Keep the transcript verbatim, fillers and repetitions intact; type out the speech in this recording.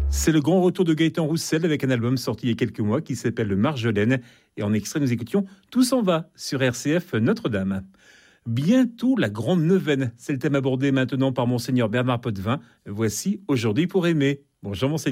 C'est le grand retour de Gaëtan Roussel avec un album sorti il y a quelques mois qui s'appelle Marjolaine. Et en extrait, nous écoutions Tout s'en va sur R C F Notre-Dame. Bientôt la grande neuvaine. C'est le thème abordé maintenant par Monseigneur Bernard Potvin. Voici Aujourd'hui pour aimer. Bonjour Monseigneur.